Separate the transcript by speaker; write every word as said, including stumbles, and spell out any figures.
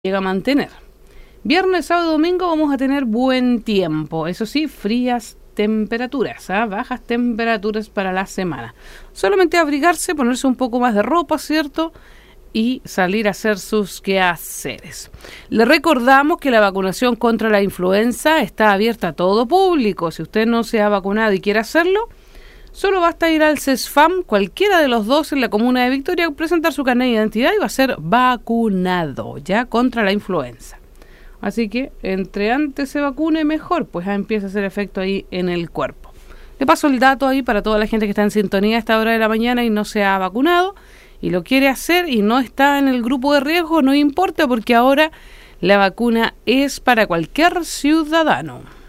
Speaker 1: llega a mantener. Viernes, sábado y domingo vamos a tener buen tiempo. Eso sí, frías temperaturas, ¿eh? bajas temperaturas para la semana. Solamente abrigarse, ponerse un poco más de ropa, ¿cierto? Y salir a hacer sus quehaceres. Le recordamos que la vacunación contra la influenza está abierta a todo público. Si usted no se ha vacunado y quiere hacerlo, solo basta ir al CESFAM, cualquiera de los dos en la comuna de Victoria, presentar su carnet de identidad y va a ser vacunado ya contra la influenza. Así que entre antes se vacune mejor, pues ya empieza a hacer efecto ahí en el cuerpo. Le paso el dato ahí para toda la gente que está en sintonía a esta hora de la mañana y no se ha vacunado y lo quiere hacer y no está en el grupo de riesgo, no importa porque ahora la vacuna es para cualquier ciudadano.